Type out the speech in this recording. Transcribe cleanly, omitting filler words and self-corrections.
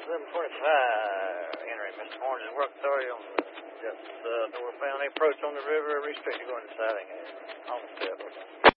7:25. Entering Mr. Orange's work authority on the just northbound approach on the river, restricted going to siding on the step.